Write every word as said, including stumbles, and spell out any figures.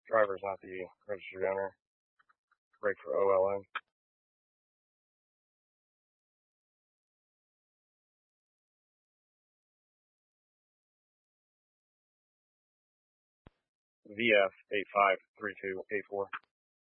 Driver's not the registered owner. Brake for O L N. V F eight five three two eight four.